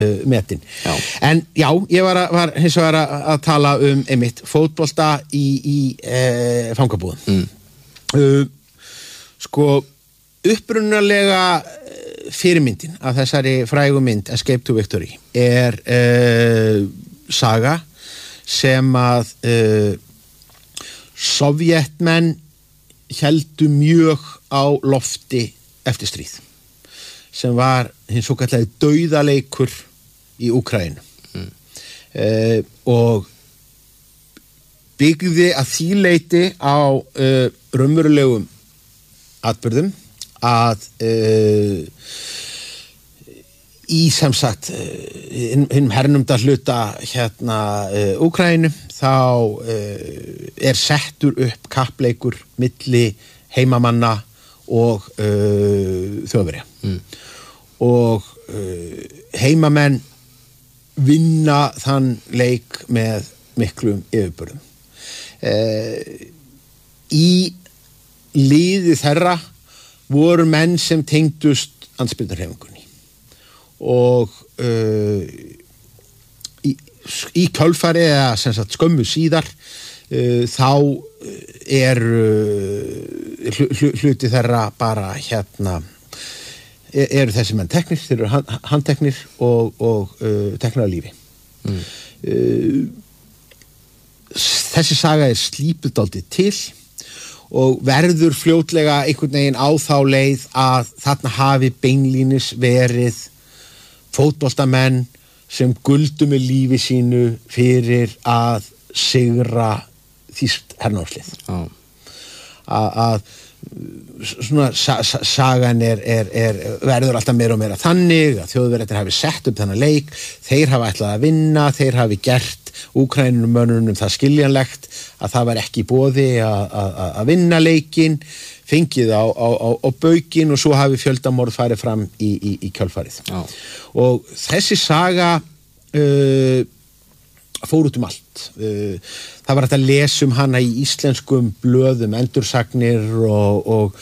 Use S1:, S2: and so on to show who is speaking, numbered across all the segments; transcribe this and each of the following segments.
S1: metin. Já. En já, ég var hins vegar að tala einmitt fótbolta í fangabúðum. Sko, upprunalega fyrirmyndin af þessari frægu mynd Escape to Victory saga sem að Sovjetmenn héldu mjög á lofti eftir stríð sem var hinn svokallaði dauðaleikur í Úkraínu og byggði að því leyti á raunverulegum atburðum að í sem sagt hinum hernumda hluta Úkraínu þá settur upp kappleikur milli heimamanna og Þjóðverja og heimamenn vinna þann leik með miklum yfirburðum. Í liði þeirra voru menn sem tengdust andspyrnuhreyfingunni og í kjölfari eða sem sagt skömmu síðar þá hluti þeirra bara eru þessi menn teknir, þeir eru handteknir og teknir af lífi. Þessi saga slípuð dálítið til og verður fljótlega einhvern veginn á þá leið að þarna hafi beinlínis verið fótboltamenn sem guldu með lífi sínu fyrir að sigra þýskt hernámslið. Að svona sagan verður alltaf meira og meira þannig að Þjóðverjarnir hafi sett upp þennan leik, þeir hafa ætlað að vinna, þeir hafi gert Úkrænumönnunum það skiljanlegt að það var ekki í boði að vinna leikinn, fengið á baukinn og svo hafi fjöldamorð farið fram í kjölfarið. Og þessi saga fór út allt. Það var hægt að lesa hana í íslenskum blöðum, endursagnir og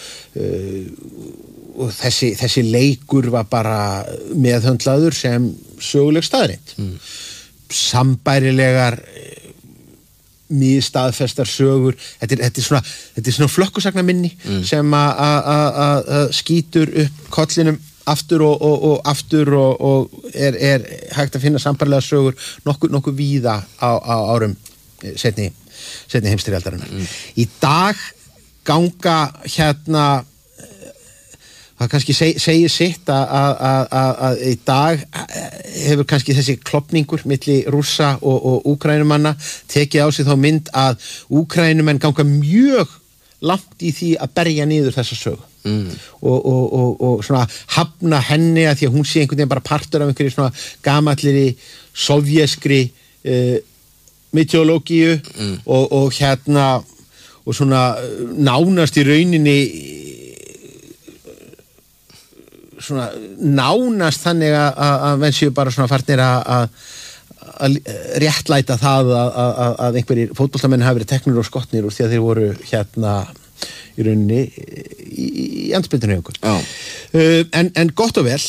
S1: þessi leikur var bara meðhöndlaður sem söguleg staðreynd. Sambærilegar misstaðfestar sögur. Þetta er svona flökkusagnaminni sem að skýtur upp kollinum aftur og aftur og hægt að finna sambærilegar sögur nokkuð víða á árum seinni heimsstyrjaldarinnar. Í dag ganga það kannski segir sitt að í dag hefur kannski þessi klofningur milli Rússa og Úkraínumanna tekið á sig þá mynd að Úkraínumenn ganga mjög langt í því að berja niður þessa sögu. Og svona hafna henni að því að hún sé einhvern veginn bara partur af einhverju svona gamallri sovjeskri mytológíu og svona nánast í rauninni svona nánast þannig að menn séu bara svona farnir að réttlæta það að einhverjir fótboltamenn hafi verið teknir og skotnir úr því að þeir voru í rauninni í andspyrnuhreyfingu. En gott og vel,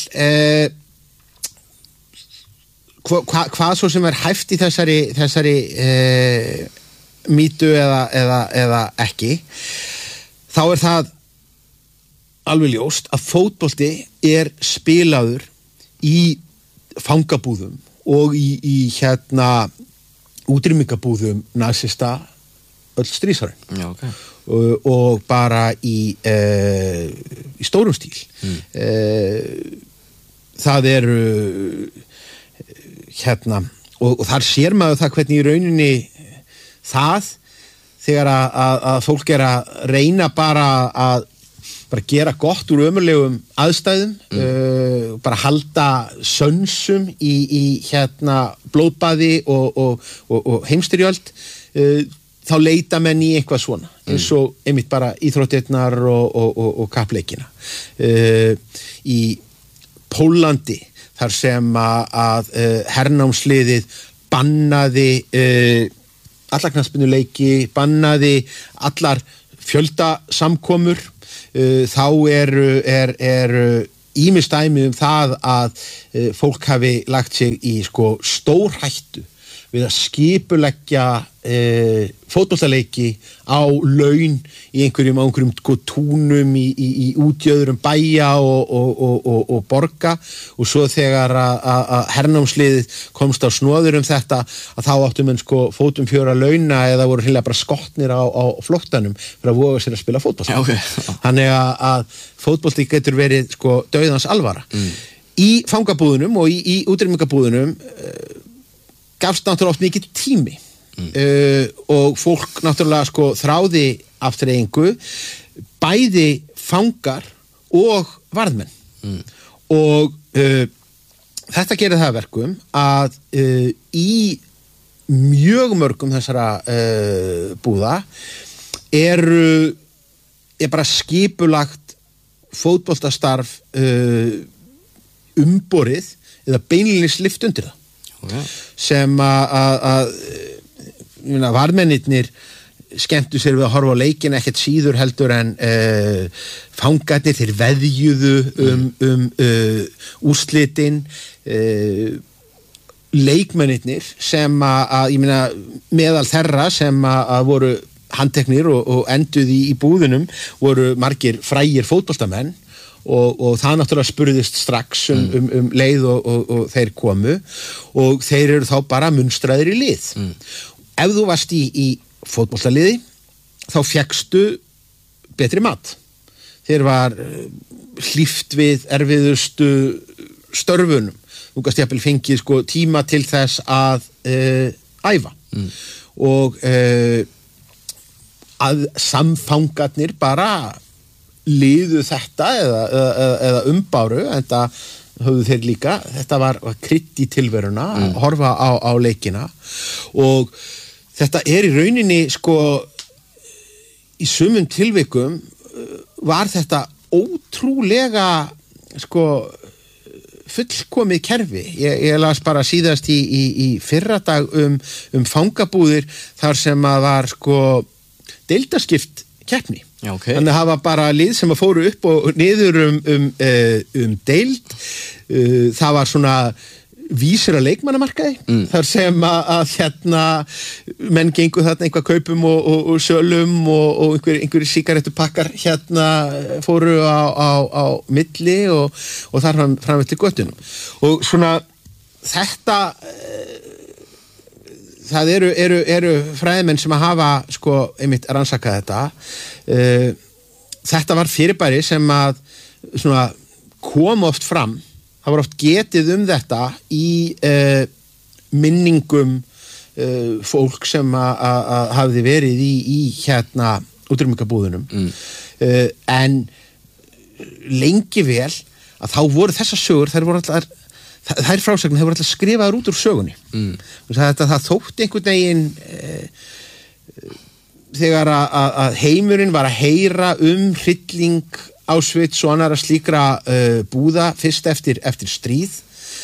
S1: hvað svo sem hæft í þessari mýtu eða ekki, þá það alveg ljóst að fótbolti spilaður í fangabúðum og í útrýmingabúðum nasista öll stríðsárin. Og bara í stórum stíl. Það eru og þar sér maður það hvernig í rauninni það þegar að fólk að reyna bara að gera gott úr ömurlegum aðstæðum, bara halda sönsum í blóðbaði og heimstyrjöld, þá leita menn í eitthvað svona, eins og einmitt bara íþróttirnar og kappleikina. Í Póllandi, þar sem að hernámsliðið bannaði alla knattspyrnuleiki, bannaði allar fjöldasamkomur, þá eru ýmis dæmi það að fólk hafi lagt sig í sko stórhættu við að skipuleggja fótboltaleiki á laun í einhverjum túnum í útjöðrum bæja og borga og svo þegar að hernámsliðið komst á snoður þetta að þá áttu menn sko fótum fjóra launa eða voru hreinlega bara skotnir á flóttanum fyrir að voga sér að spila fótbolta.
S2: Okay.
S1: Þannig að fótbolti getur verið sko dauðans alvara. Í fangabúðunum og í útrýmingabúðunum gafst náttúrulega oft mikið tími og fólk náttúrulega sko þráði afþreyingu, bæði fangar og varðmenn og þetta gerir það að verkum að í mjög mörgum þessara búða er bara skipulagt fótboltastarf umborið eða beinlínis lyft undir það. Okay. Sem að varðmennirnir skemmtu sér við að horfa á leikinn ekkert síður heldur en fangarnir, þeir veðjuðu úrslitin, leikmennirnir sem að ég meina meðal þeirra sem að voru handteknir og enduðu í búðunum voru margir frægir fótboltamenn og það náttúrulega spurðist strax leið og þeir komu og þeir eru þá bara munstraðir í lið. Ef þú varst í fótboltaliði þá fékkstu betri mat. Þeir var hlíft við erfiðustu störfunum. Þú gast jafnvel fengið sko tíma til þess að æfa og að samfangarnir bara liðu þetta eða umbáru en það höfðu þeir líka, þetta var krydd í tilveruna að horfa á leikina og þetta í rauninni sko í sumum tilvikum var þetta ótrúlega sko fullkomið kerfi. Ég las bara síðast í fyrradag fangabúðir þar sem að var sko deildaskipt keppni.
S2: Já, okay.
S1: Þannig að hafa bara lið sem að fóru upp og niður deild. Það var svona vísir að leikmannamarkaði þar sem að menn gengu þarna einhvað kaupum og sölum og einhverjir sígarettupakkar fóru á milli og þar fram til göttunum. Og svona þetta það eru fræðimenn sem að hafa sko einmitt rannsakað þetta. Þetta var fyrirbæri sem að svona kom oft fram. Það var oft getið þetta í minningum fólk sem að hafði verið í útrýmingabúðunum. En lengi vel að þá voru þessar sögur, þær frásagnir voru alltaf skrifaðar út úr sögunni. Það þótti einhvern veginn þegar að heimurinn var að heyra hrylling Auschwitz og annara slíkra búða fyrst eftir stríð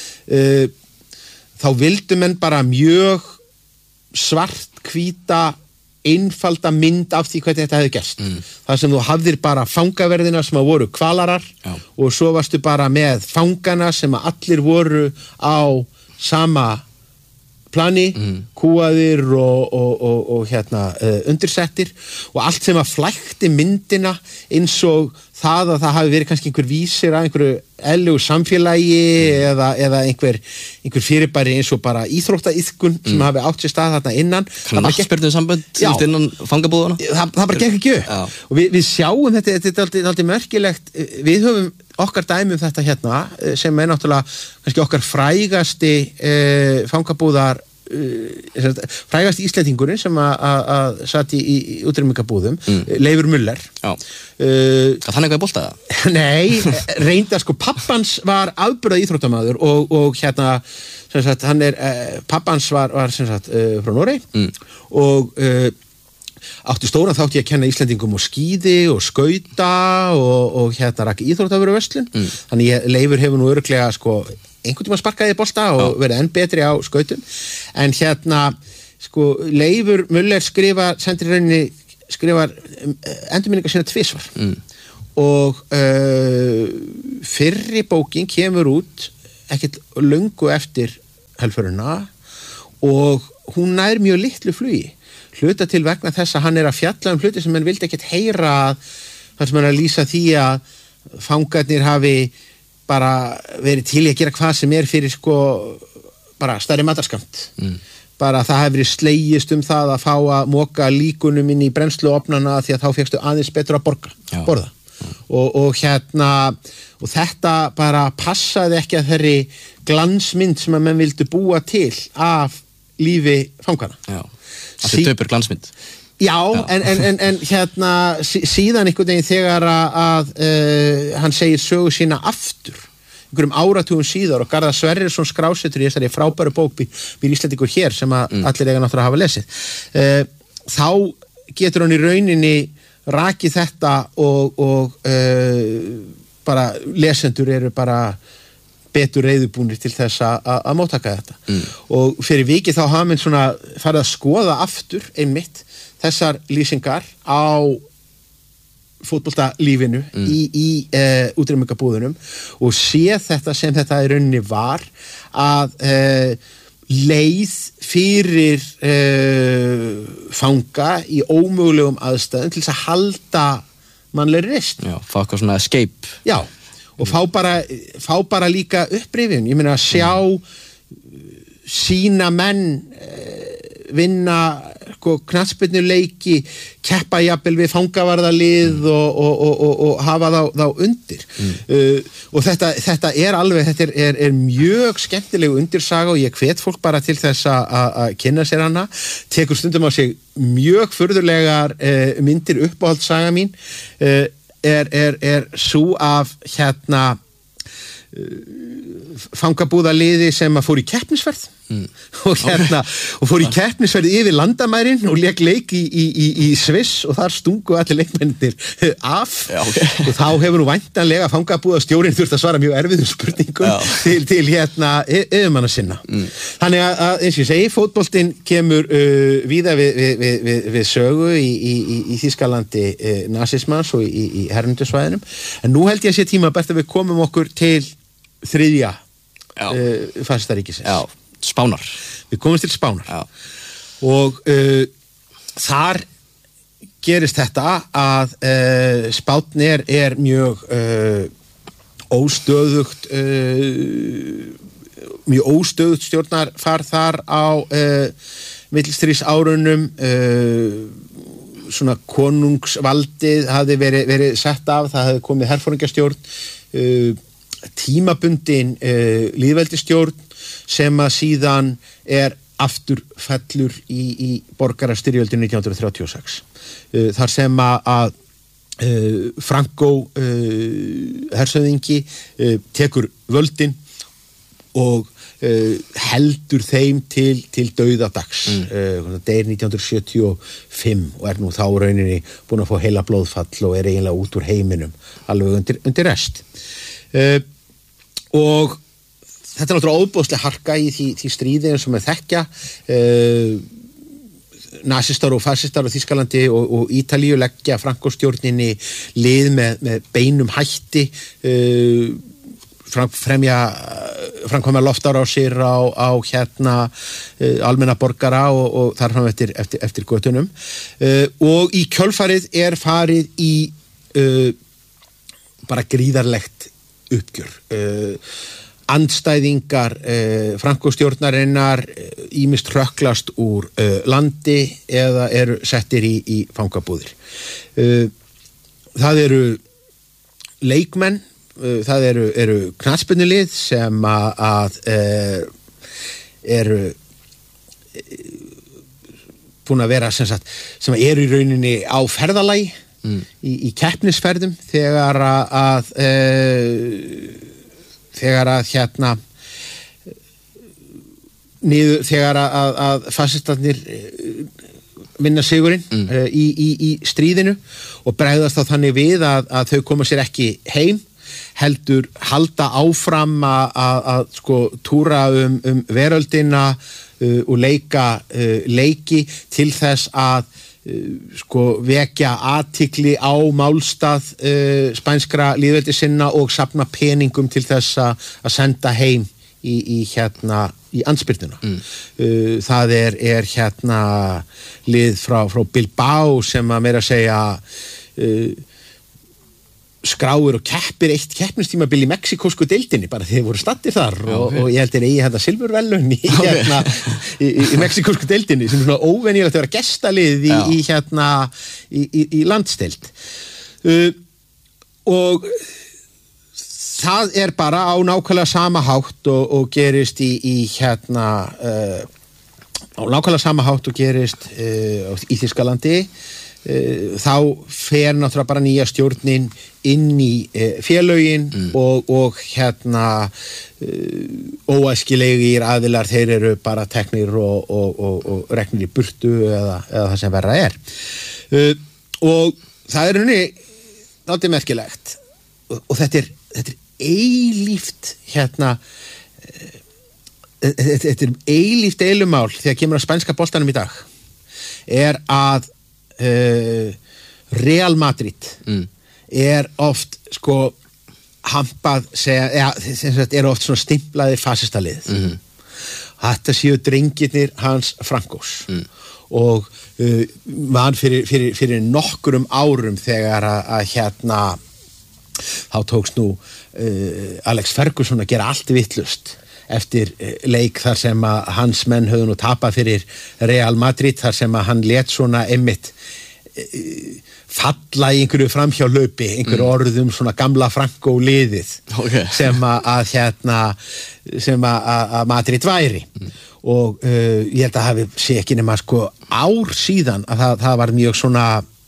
S1: þá vildu menn bara mjög svarthvíta einfalda mynd af því hvernig þetta hefði gerst. Það sem þú hafðir bara fangaverðina sem að voru hvalarar og svo varstu bara með fangana sem að allir voru á sama plani, kúaðir og undirsettir og allt sem að flækti myndina eins og það að það hafi verið kannski einhver vísir að einhverju eðlilegu samfélagi eða einhver fyrirbæri eins og bara íþróttaiðkun sem hafi átt sér stað þarna innan.
S2: Knattspyrnu sambönd innan fangabúðana?
S1: Það bara gekk ekki upp. Og við sjáum þetta er aldrei merkilegt. Við höfum okkar dæmi þetta sem er náttúrulega kannski okkar frægasti fangabúðar frægasti Íslendingurinn sem að satt í útrýmingabúðum, Leifur Müller.
S2: Gat hann eitthvað í bolta það?
S1: Nei, reyndar sko pappans var afburða íþróttamaður og sem sagt, pappans var sem sagt frá Noregi og átti stóran þátt í að kenna Íslendingum og skíði og skauta og rak íþróttavöruverslun. Þannig Leifur hefur nú örugglega sko einhvern tíma sparkaði bolta og verið enn betri á skautum. En sko Leifur Müller skrifar endurminningar sína tvisvar. og fyrri bókin kemur út ekkert löngu eftir helförina og hún nær mjög litlu flugi hluta til vegna þess að hann að fjalla hluti sem hann vildi ekkert heyra þar sem hann að lýsa því að fangarnir hafi bara verið til í að gera hvað sem fyrir sko bara stærri matarskamt bara það hefur verið slegist það að fá að moka líkunum inn í brennsluofnana því að þá fékkstu aðeins betur að borða og þetta bara passaði ekki að þeirri glansmynd sem að menn vildu búa til af lífi fangana.
S2: Já, það döpur glansmynd.
S1: Já, en síðan einhvern veginn þegar að hann segir sögu sína aftur einhverjum áratugum síðar og Garðar Sverrisson skrásetur í þessari frábæru bók býr Íslendingur hér sem að allir eiga náttúrulega hafa lesið. Þá getur hann í rauninni rakið þetta og bara lesendur eru bara betur reiðubúnir til þess að móttaka þetta. Og fyrir vikið þá hafa menn svona farið að skoða aftur einmitt þessar lýsingar á fótboltalífinu í útrýmingabúðunum og sé þetta sem þetta í rauninni var að leið fyrir fanga í ómögulegum aðstæðum til þess að halda mannlegri reisn.
S2: Já, fá eitthvað svona escape.
S1: Já, og fá bara líka upprifjun. Ég meina að sjá sína menn vinna knattspyrnuleiki, keppa jafnvel við fangavarðalið og hafa þá undir. Og þetta alveg, þetta er mjög skemmtileg undirsaga og ég hvet fólk bara til þess að kynna sér hana. Tekur stundum á sig mjög furðulegar myndir uppáhaldssaga mín er sú af fangabúðaliði sem að fór í keppnisferð og fór í keppnisferð yfir landamærin og lék leik í Sviss og þar stungu allir leikmennir af og þá hefur nú væntanlega fangabúðastjórinn þurft að svara mjög erfiðum spurningum til yfirmanna sinna. Þannig að eins og ég segi, fótboltinn kemur víða við sögu í Þýskalandi nasismans og í hernumdusvæðinum en nú held ég að sé tíma bært að við komum okkur til þriðja fasistaríkisins.
S2: Já, Spánar.
S1: Við komumst til Spánar.
S2: Já.
S1: Og þar gerist þetta að Spánn er mjög óstöðugt stjórnarfar þar á millistríðsárunum svona konungsvaldið hafði verið sett af, það hafði komið herforingjastjórn tímabundin lýðveldisstjórn sem að síðan aftur fellur í borgarastyrjöldinu 1936 þar sem að Franco hershöfðingi tekur völdin og heldur þeim til dauðadags deyr 1975 og nú þá rauninni búin að fá heila blóðfall og eiginlega út úr heiminum alveg undir rest og þetta náttúrulega óbúðslega harka í því stríði eins og með þekkja nasistar og fasistar á Þýskalandi og Ítalíu leggja Franco-stjórninni lið með beinum hætti framkvæma loftárásir á almenna borgara og þar fram eftir götunum og í kjölfarið farið í bara gríðarlegt uppgjör andstæðingar Franco-stjórnarinnar ýmist hrökklast úr landi eða eru settir í fangabúðir það eru leikmenn það eru knattspyrnulið sem að eru búin að vera sem eru í rauninni á ferðalagi í keppnisferðum þegar að fasistarnir vinna sigurinn í stríðinu og bregðast þá þannig við að þau koma sér ekki heim heldur halda áfram að sko túra veröldina og leika leiki til þess að sko vekja athygli á málstað spænskra lýðveldissinna og safna peningum til þess að senda heim í andspyrnuna. Það er hérna lið frá Bilbao sem að meira að segja skráir og keppir eitt keppnistímabil í mexikósku deildinni bara þeir voru staddir þar og ég held eigi hérna silfurverðlaun í mexikósku deildinni sem er svona óvenjulegt að vera gestalið í landsdeild og það er bara á nákvæmlega sama hátt og gerist á nákvæmlega sama hátt og gerist í Þýskalandi þá fer náttúrulega bara nýja stjórnin inn í félögin og óæskilegir aðilar þeir eru bara teknir og reknir í burtu eða það sem verra er og það er henni náttúrulega merkilegt og þetta er eilíft þetta er eilíft deilumál þegar kemur að spænska boltanum í dag er að Real Madrid er oft sko hampað er oft svona stimplaðir fasistalið þetta séu drengirnir hans Frankos og mann fyrir nokkrum árum þegar að þá tókst nú Alex Ferguson að gera allt vittlust eftir leik þar sem að hans menn höfðu nú tapað fyrir Real Madrid þar sem að hann lét svona einmitt falla í einhverju framhjálaupi einhverju orðum svona gamla Franco liðið sem að Madrid væri og ég held að hafi sé ekki nema sko ár síðan að það var mjög svona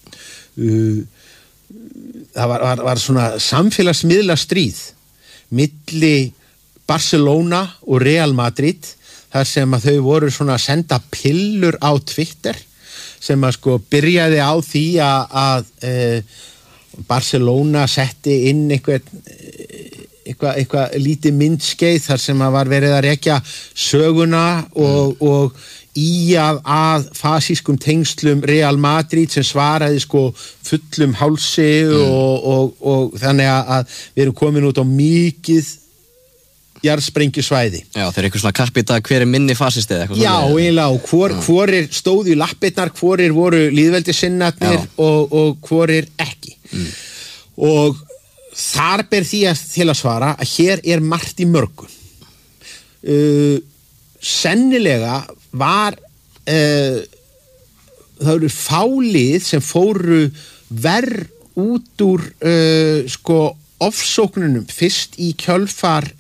S1: það var svona samfélagsmiðla stríð milli Barcelona og Real Madrid þar sem að þau voru svona að senda pillur á Twitter sem að sko byrjaði á því að Barcelona setti inn eitthvað lítið myndskeið þar sem að var verið að rekja söguna og í að fasískum tengslum Real Madrid sem svaraði sko fullum hálsi og þannig að við erum komin út á mikið jarðsprengjusvæði. Já, þeir eru eitthvað svona kappita hver er minni fasisti eða eitthvað svona. Já, eiginlega, og hvorir stóðu í lappirnar, hvorir voru lýðveldisinnarnir og hvorir ekki. Og þar ber því til að svara að hér er margt í mörgu. Sennilega var það eru fálið sem fóru verr út úr sko ofsóknunum fyrst í kjölfar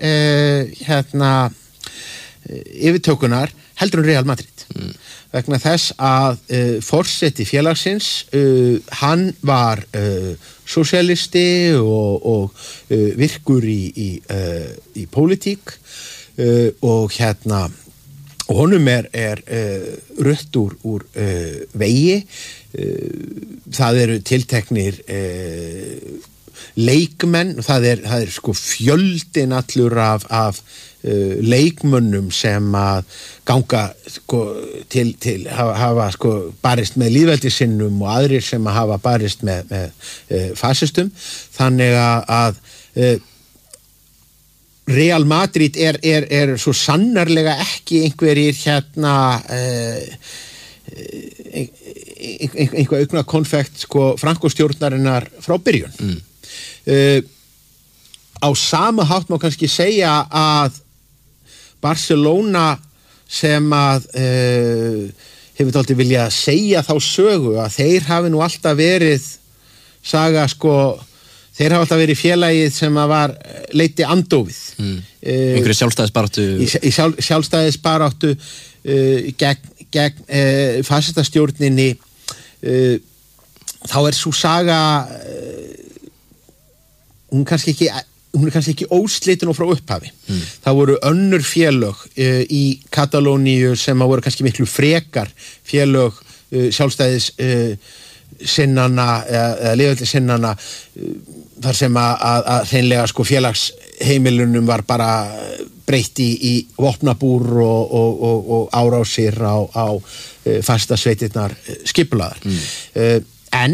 S1: yfirtökunar heldur Real Madrid vegna þess að forseti félagsins hann var sósíalisti og virkur í pólitík og og honum er rutt úr vegi það eru tilteknir leikmenn, það er sko fjöldin allur af leikmönnum sem að ganga sko til hafa sko barist með lýðveldisinnum og aðrir sem að hafa barist með fasistum þannig að Real Madrid er svo sannarlega ekki einhverjir einhver aukna konfekt sko Franco-stjórnarinnar frá byrjun á sama hátt má kannski segja að Barcelona sem að hefur dálítið viljað segja þá sögu að þeir hafi nú alltaf verið saga sko þeir hafa alltaf verið félagið sem að var leiddi andófið einhverju sjálfstæðisbaráttu í sjálfstæðisbaráttu gegn fasistastjórninni þá er sú saga hún er kannski ekki óslitin og frá upphafi. Það voru önnur félög í Katalóníu sem voru kannski miklu frekar félög sjálfstæðis sinnana eða liðveldi sinnana þar sem að hreinlega sko félagsheimilunum var bara breytt í vopnabúr og árásir á fasta sveitirnar skipulaðar. En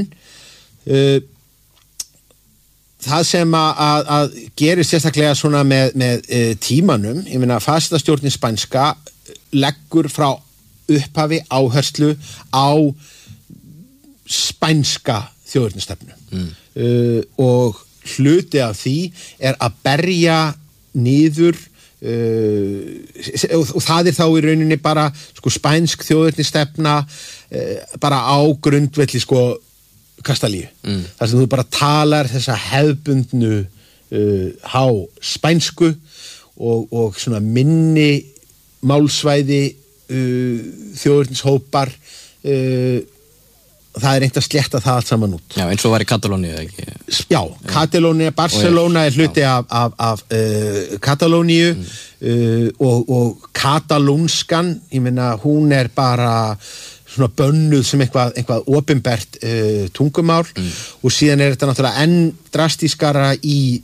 S1: það sem að gerist sérstaklega svona með tímanum, ég meina fastastjórnin spænska leggur frá upphafi áherslu á spænska þjóðernisstefnu og hluti af því að berja niður og það þá í rauninni bara sko spænsk þjóðernisstefna bara á grundvelli sko Kastalíu. Þar sem þú bara talar þessa hefðbundnu há spænsku og svona minni málsvæði þjóðernishópar það reynt að slétta það allt saman út.
S2: Já, eins og var í Katalóníu, ekki?
S1: Já, Katalóníu, Barcelona hluti af Katalóníu og katalónskan, ég meina, hún bara svona bönnuð sem eitthvað opinbert tungumál og síðan þetta náttúrulega enn drastískara í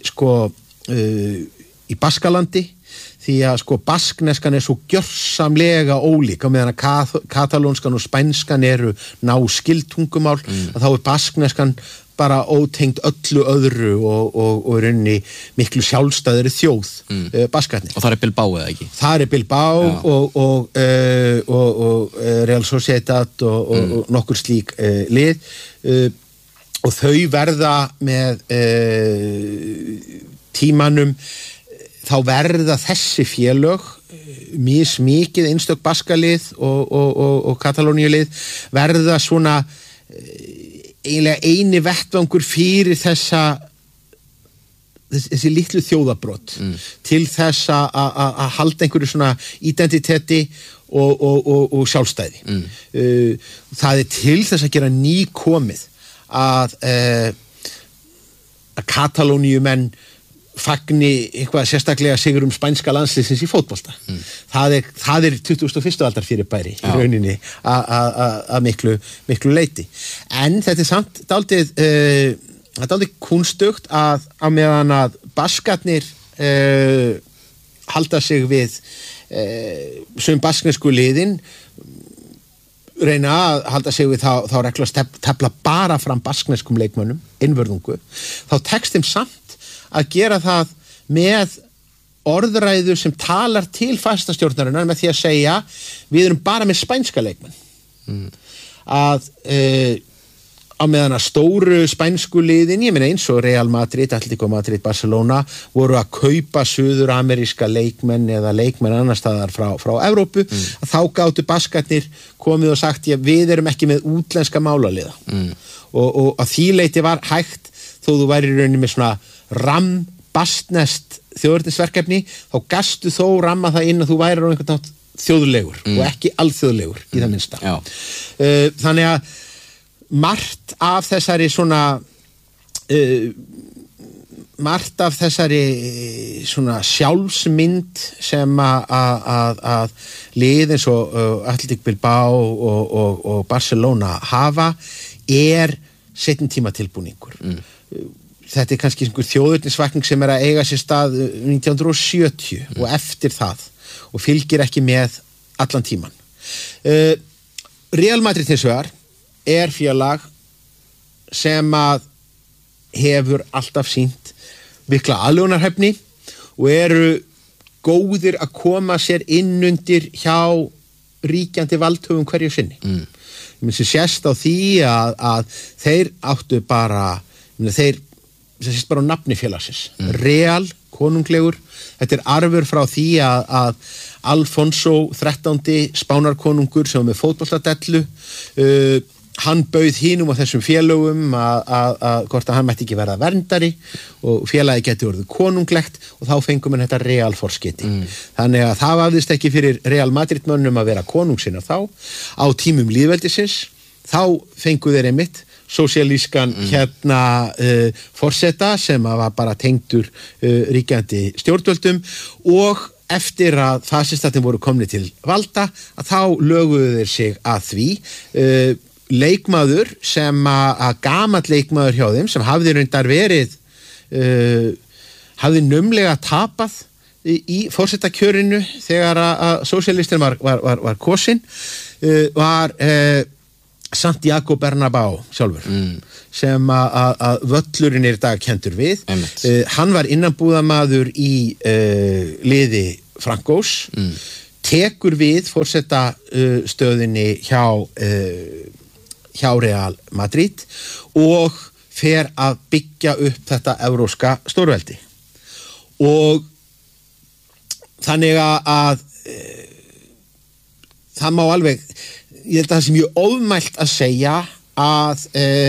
S1: Baskalandi því að sko baskneskan svo gjörsamlega ólík á meðan að katalónskan og spænskan eru náskyld tungumál að þá baskneskan bara ótengt öllu öðru og rauninni miklu sjálfstæðri þjóð Baskarnir.
S2: Og það Bilbao eða ekki? Það
S1: Bilbao og Real Sociedad og nokkur slík lið og þau verða með tímanum þá verða þessi félög mismikið einstök baskalið og katalóníulið verða svona eiginlega eini vettvangur fyrir þessi litlu þjóðabrot til þess að halda einhverju svona identiteti og sjálfstæði. Það til þess að gera nýkomið að katalóníumenn fagni eitthvað sérstaklega sigurum spænska landsliðsins í fótbolta. Það 21. aldar fyrirbæri í rauninni að miklu leyti. En þetta samt dálítið kúnstugt að á meðan að baskarnir halda sig við sem basknesku liðin reyna að halda sig við þá reglu að tefla bara fram baskneskum leikmönnum, einvörðungu, þá tekst þeim samt að gera það með orðræðu sem talar til fastastjórnarinnar með því að segja við erum bara með spænska leikmenn. Að á meðan að stóru spænsku liðin, ég meina eins og Real Madrid, Atletico Madrid, Barcelona voru að kaupa suður-ameríska leikmenn eða leikmenn annar staðar frá Evrópu, að þá gátu baskarnir komið og sagt við erum ekki með útlenska málaliða og að því leyti var hægt þó þú væri í rauninni með svona bastnest þjóðernisverkefni þá gastu þó ramma það inn að þú værir á einhvern nátt þjóðlegur og ekki alþjóðlegur í það minnsta. Þannig að margt af þessari svona sjálfsmynd sem að lið eins og Athletic Bilbao og Barcelona hafa seinni tíma tilbúningur. Þetta kannski einhver þjóðernisvakning sem að eiga sér stað 1970 og eftir það og fylgir ekki með allan tíman. Real Madrid hins vegar félag sem að hefur alltaf sýnt mikla aðlögunarhæfni og eru góðir að koma sér inn undir hjá ríkjandi valdhöfum hverju sinni. Ég sem sést á því að þeir áttu bara sem sést bara á nafni félagsins. Real, konunglegur, þetta arfur frá því að Alfonso 13. Spánarkonungur sem var með fótboltadellu, hann bauð hinum á þessum félögum að hvort að hann mætti ekki verða verndari og félagi geti orðið konunglegt og þá fengum við þetta Real forskiti. Þannig að það vafðist ekki fyrir Real Madrid mönnum að vera konungsina þá. Á tímum lýðveldisins, þá fengu þeir einmitt sósíalískan forseta sem var bara tengdur ríkjandi stjórnvöldum og eftir að fasistatnir voru komni til valda að þá löguðu þeir sig að því leikmaður sem að gamall leikmaður hjá þeim sem hafði reyndar verið hafði naumlega tapað í forsetakjörinu þegar að sósíalistin var kosin var Santiago Bernabéu sjálfur sem að völlurinn í dag kendur við hann var innanbúðamaður í liði Francos tekur við forsetastöðinni hjá Real Madrid og fer að byggja upp þetta evrópska stórveldi og þannig að það má alveg ég held að það sé mjög ofmælt að segja að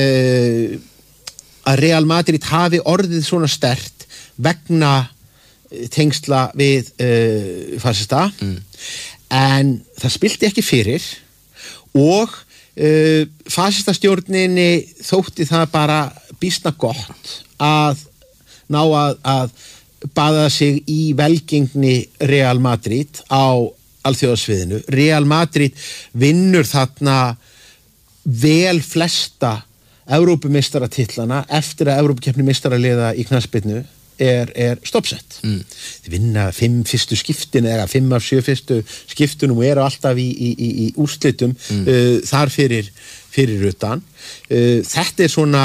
S1: Real Madrid hafi orðið svona sterkt vegna tengsla við fasista en það spilti ekki fyrir og fasistastjórninni þótti það bara býsna gott að ná að baða sig í velgengni Real Madrid á alþjóðasviðinu. Real Madrid vinnur þarna vel flesta Evrópumeistaratitlana eftir að Evrópukeppni meistaraliða í knattspyrnu er stoppsett. Þið vinna 5 fyrstu skiptin eða 5 af 7 fyrstu skiptunum og eru alltaf í úrslitum þar fyrir utan. Þetta er svona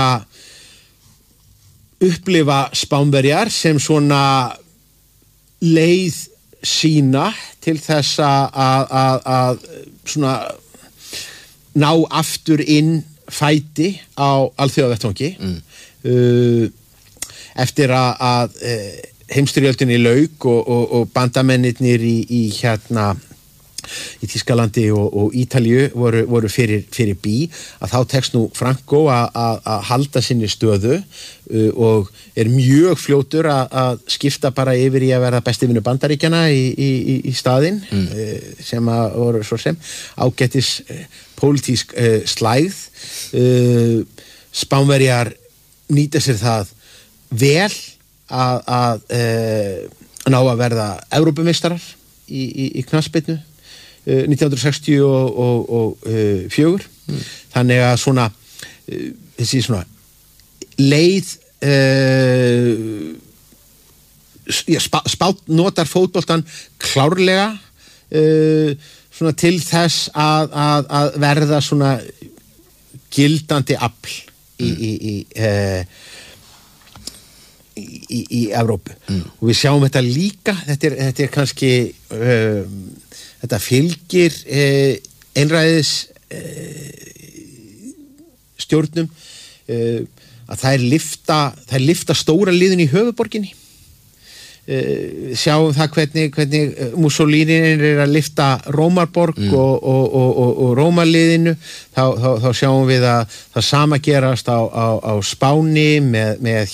S1: upplifa Spánverjar sem svona leið sína til þess að svona ná aftur inn fæti á alþjóðavettvangi eftir að heimsstyrjöldinni lauk og bandamennirnir í Þýskalandi og Ítalíu voru fyrir bí að þá tekst nú Franco að halda sinni stöðu og er mjög fljótur að skipta bara yfir í að verða besti vinur Bandaríkjanna í staðinn sem að voru svo sem ágætis pólitísk slægð Spánverjar nýta sér það vel að ná að verða Evrópumeistarar í knattspyrnu 1964 þannig að svona þessi svona leið Spánn notar fótboltan klárlega svona til þess að verða svona gildandi afl í Evrópu og við sjáum þetta líka þetta er kannski þetta fylgir einræðis stjórnum að þær lyfta stóra liðin í höfuðborginni sjáum það hvernig Mussolini er að lyfta Rómarborg og Rómarliðinu þá sjáum við að það sama gerast á Spáni með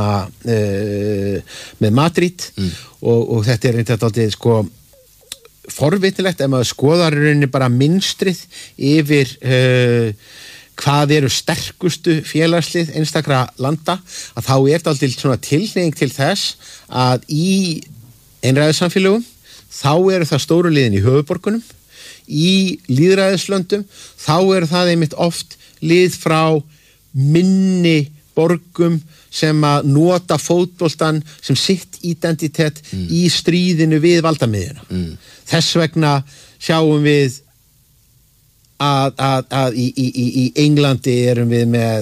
S1: Madrid og þetta er dálítið sko forvitilegt ef maður skoðar í rauninni bara mynstrið yfir hvað eru sterkustu félagslið einstakra landa að þá er dálítið svona tilhneiging til þess að í einræðissamfélögum þá eru það stóru liðin í höfuðborgunum í lýðræðislöndum þá eru það einmitt oft lið frá minni borgum sem að nota fótboltan sem sitt identitet í stríðinu við valdamiðjuna. Þess vegna sjáum við að í Englandi erum við með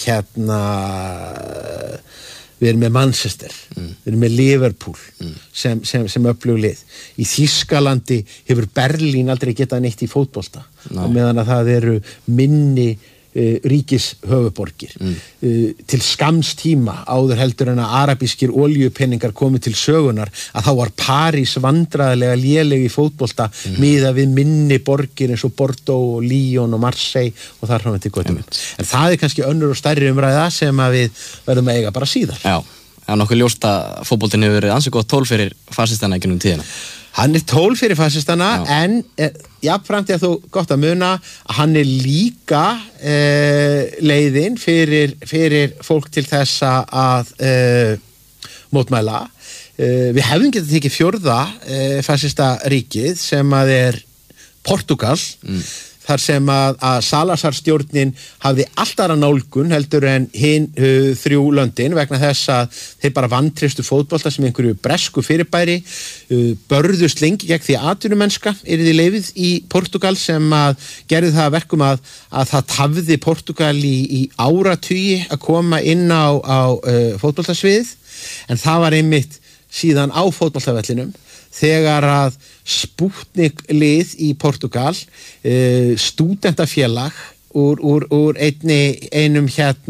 S1: við erum með Manchester, við erum með Liverpool sem öflug lið. Í Þýskalandi hefur Berlín aldrei getað neitt í fótbolta á meðan að það eru minni ríkis höfuborgir til skamms tíma áður heldur en að arabískir olíupenningar komið til sögunar að þá var París vandræðilega léleg í fótbolta miðað við minni borgir eins og Bordeaux og Lyon og Marseille og þar fram eftir götum. En það er kannski önnur og stærri umræða sem að við verðum að eiga bara síðar. Já, nokkuð ljóst að fótboltinn hefur verið ansi gott tól fyrir fasistana í gegnum tíðina. Hann er tól fyrir fasistana en jafnframt er þó gott að muna að hann er líka leiðin fyrir fólk til þess að mótmæla. Við hefðum getað tekið fjórða fasista ríkið sem að er Portugal þar sem að Salazar stjórnin hafði allt aðra nálgun heldur en hin 3 löndin vegna þess að þeir bara vantristu fótbolta sem einhverju bresku fyrirbæri, börðust lengi gegn því atvinnumennska yrði leyfið í Portúgal sem að gerði það að verkum að það tafði Portúgal í áratugi að koma inn á fótboltasviðið, en það var einmitt síðan á fótboltavellinum þegar að Spútnik lið í Portúgal, stúdentafélag úr einum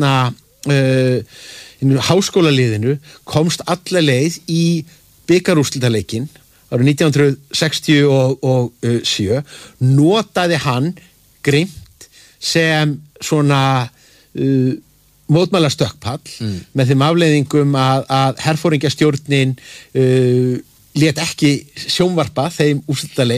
S1: háskólaliðinu komst alla leið í bikarúrslitaleikin árið 1967, notaði hann grimmt sem svona mótmæla stökkpall með þeim afleiðingum að herforingjastjórnin lét ekki sjónvarpa þeim úrslitaleik